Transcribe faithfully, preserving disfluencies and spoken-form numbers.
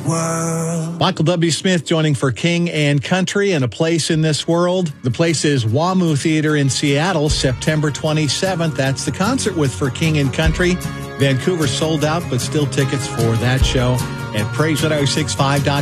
world. Michael W. Smith joining for King and Country and A Place in This World. The place is WAMU Theater in Seattle, September twenty-seventh. That's the concert with For King and Country. Vancouver sold out, but still tickets for that show at praise one oh six five dot com.